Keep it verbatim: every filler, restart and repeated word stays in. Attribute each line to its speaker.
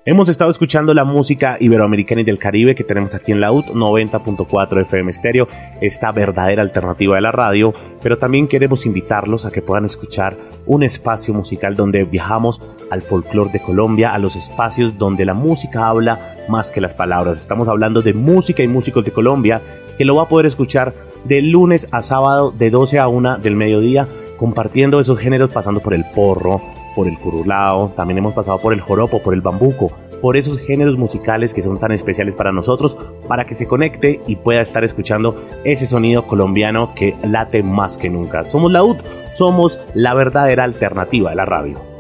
Speaker 1: Hemos estado escuchando la música iberoamericana y del Caribe que tenemos aquí en la U T noventa punto cuatro F M Stereo, esta verdadera alternativa de la radio, pero también queremos invitarlos a que puedan escuchar un espacio musical donde viajamos al folclore de Colombia, a los espacios donde la música habla más que las palabras. Estamos hablando de música y músicos de Colombia, que lo va a poder escuchar de lunes a sábado de doce a una del mediodía, compartiendo esos géneros, pasando por el porro, por el curulao, también hemos pasado por el joropo, por el bambuco, por esos géneros musicales que son tan especiales para nosotros, para que se conecte y pueda estar escuchando ese sonido colombiano que late más que nunca. Somos la U T, somos la verdadera alternativa de la radio.